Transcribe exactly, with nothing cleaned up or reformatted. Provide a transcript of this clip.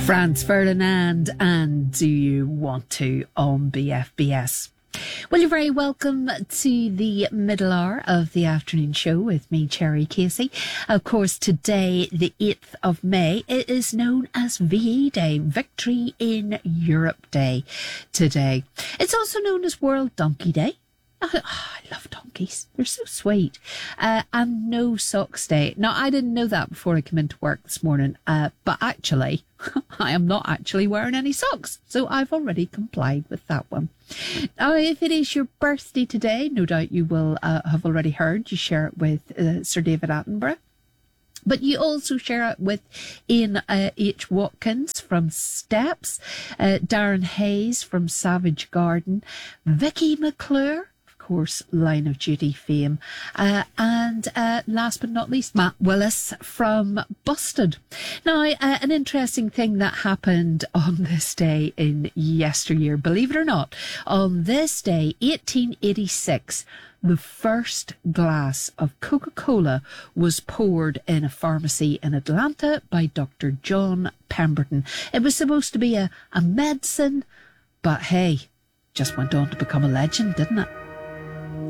Franz Ferdinand and Do You Want To on B F B S. Well, you're very welcome to the middle hour of the afternoon show with me, Cherry Casey. Of course, today, the eighth of May, it is known as V E Day, Victory in Europe Day today. It's also known as World Donkey Day. Oh, I love donkeys. They're so sweet. Uh, and No Socks Day. Now, I didn't know that before I came into work this morning, uh, but actually, I am not actually wearing any socks. So I've already complied with that one. Now, if it is your birthday today, no doubt you will uh, have already heard. You share it with uh, Sir David Attenborough. But you also share it with Ian uh, H. Watkins from Steps, uh, Darren Hayes from Savage Garden, Vicky McClure, course, Line of Duty fame, uh, and uh, last but not least, Matt Willis from Busted. Now, uh, an interesting thing that happened on this day in yesteryear, believe it or not, on this day, eighteen eighty-six, the first glass of Coca-Cola was poured in a pharmacy in Atlanta by Doctor John Pemberton. It was supposed to be a, a medicine, but hey, just went on to become a legend, didn't it?